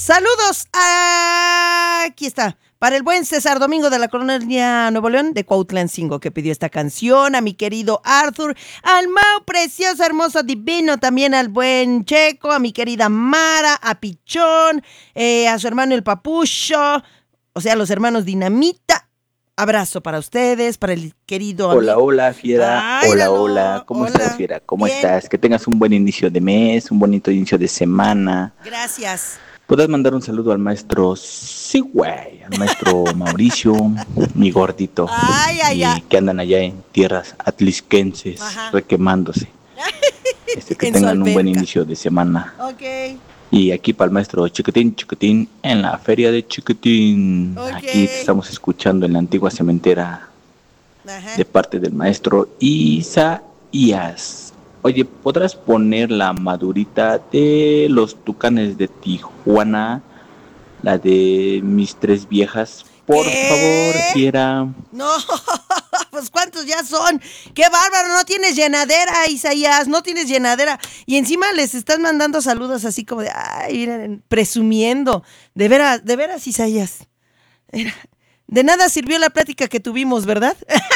Saludos. Aquí está. Para el buen César Domingo de la Colonia Nuevo León de Cuautlancingo, que pidió esta canción, a mi querido Arthur, al Mau precioso, hermoso, divino, también al buen Checo, a mi querida Mara, a Pichón, a su hermano el Papucho, o sea, los hermanos Dinamita. Abrazo para ustedes, para el querido Hola, hola, Fiera. Ay, hola, no. hola. ¿Cómo Hola. estás, Fiera? ¿Cómo Bien. estás? Que tengas un buen inicio de mes, un bonito inicio de semana. Gracias. Podrás mandar un saludo al maestro, sí, güey, al maestro Mauricio, mi gordito, y que andan allá en tierras atlisquenses, requemándose. Que En tengan su un buen alberca. inicio de semana. Ok. Y aquí para el maestro Chiquitín, en la feria de Chiquitín. Ok. Aquí te estamos escuchando en la antigua cementera. De parte del maestro Isaías. Oye, ¿podrás poner la madurita de los Tucanes de Tijuana? La de mis tres viejas. Por favor, Fiera. No, pues ¿cuántos ya son? ¡Qué bárbaro! No tienes llenadera, Isaías, no tienes llenadera. Y encima les están mandando saludos así como de, ay, miren, presumiendo. De veras, Isaías. De nada sirvió la plática que tuvimos, ¿verdad?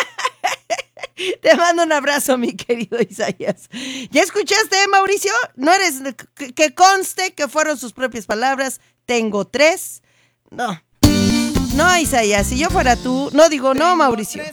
Te mando un abrazo, mi querido Isaías. ¿Ya escuchaste, Mauricio? No eres... Que conste que fueron sus propias palabras. Tengo 3. No, Isaías, si yo fuera tú... No, Mauricio.